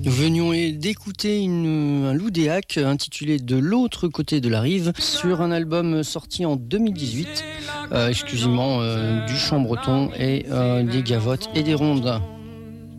Nous venions d'écouter un Loudéac intitulé De l'autre côté de la rive sur un album sorti en 2018, exclusivement du chant breton et des gavottes et des rondes.